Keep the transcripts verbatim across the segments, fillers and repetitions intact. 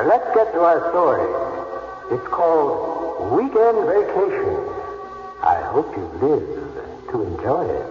Now, let's get to our story. It's called Weekend Vacation. I hope you live to enjoy it.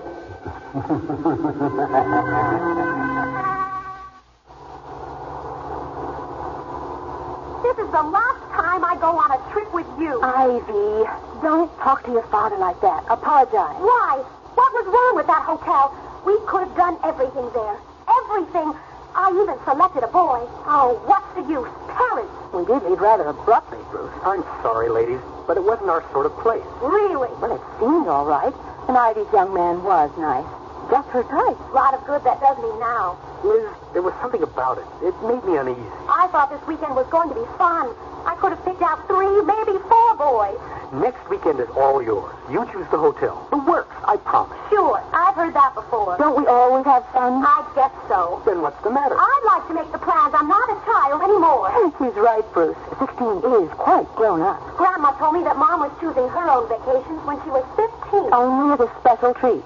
This is the last time I go on a trip with you. Ivy, don't talk to your father like that. Apologize. Why? What was wrong with that hotel? We could have done everything there. Everything. I even selected a boy. Oh, what's the use? Parents. We did leave rather abruptly, Bruce. I'm sorry, ladies, but it wasn't our sort of place. Really? Well, it seemed all right. And Ivy's young man was nice. Just her type. A lot of good that does me now. Liz, there was something about it. It made me uneasy. I thought this weekend was going to be fun. I could have picked out three, maybe four boys. Next weekend is all yours. You choose the hotel. The works, I promise. Sure, I've heard that before. Don't we always have fun? I guess so. Then what's the matter? I'd like to make the plans. I'm not a child anymore. He's right, Bruce. Sixteen is quite grown up. Grandma told me that Mom was choosing her own vacations when she was fifteen. Only as a special treat.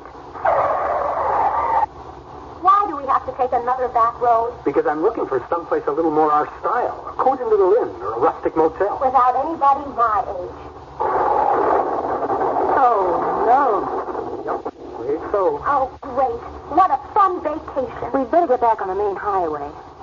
Why do we have to take another back road? Because I'm looking for someplace a little more our style. A Cozy Little Inn or a rustic motel. Without anybody my age. Oh, no. Yep, afraid so. Oh, great. What a fun vacation. We'd better get back on the main highway.